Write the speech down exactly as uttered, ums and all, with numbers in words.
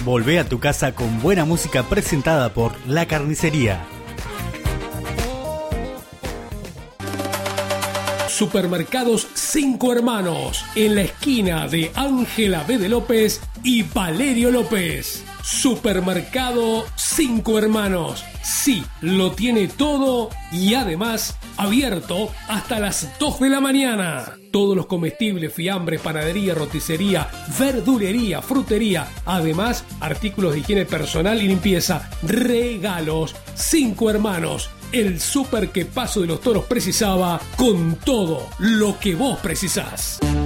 Volvé a tu casa con buena música presentada por La Carnicería. Supermercados Cinco Hermanos, en la esquina de Ángela B. de López y Valerio López. Supermercado Cinco Hermanos, sí, lo tiene todo y además abierto hasta las dos de la mañana. Todos los comestibles, fiambres, panadería, roticería, verdulería, frutería, además artículos de higiene personal y limpieza, regalos. Cinco Hermanos, el súper que Paso de los Toros precisaba, con todo lo que vos precisás.